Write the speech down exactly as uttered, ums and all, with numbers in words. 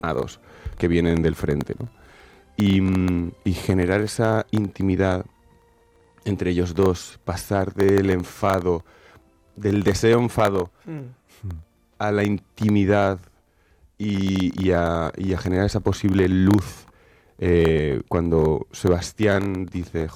amados que vienen del frente, ¿no? Y, mm, y generar esa intimidad entre ellos dos, pasar del enfado, del deseo enfado Mm. a la intimidad y, y, a, y a generar esa posible luz eh, cuando Sebastián dice...